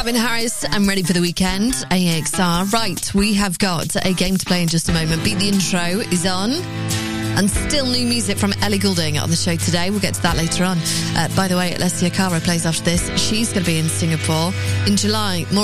Calvin Harris, I'm ready for the weekend. AXR. Right, we have got a game to play in just a moment. Beat the Intro is on. And still new music from Ellie Goulding on the show today. We'll get to that later on. By the way, Alessia Cara plays after this. She's going to be in Singapore in July. More